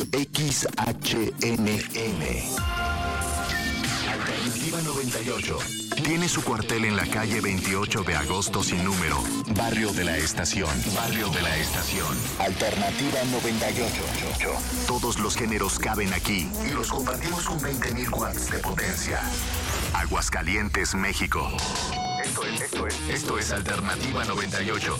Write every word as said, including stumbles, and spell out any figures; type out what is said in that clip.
X H N M. Alternativa noventa y ocho. Tiene su cuartel en la calle veintiocho de agosto sin número. Barrio de la Estación. Barrio de la Estación. Alternativa noventa y ocho. Todos los géneros caben aquí y los compartimos con veinte mil watts de potencia. Aguascalientes, México. Esto es, esto es, esto es Alternativa noventa y ocho.